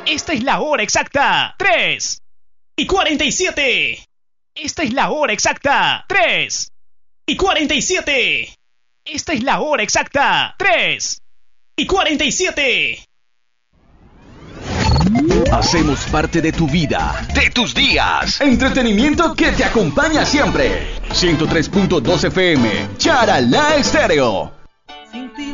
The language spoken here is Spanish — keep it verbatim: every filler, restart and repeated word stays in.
Esta es la hora exacta. tres y cuarenta y siete. Esta es la hora exacta. tres y cuarenta y siete. Esta es la hora exacta. tres y cuarenta y siete. Hacemos parte de tu vida, de tus días. Entretenimiento que te acompaña siempre. ciento tres punto dos F M, Charalá Estéreo.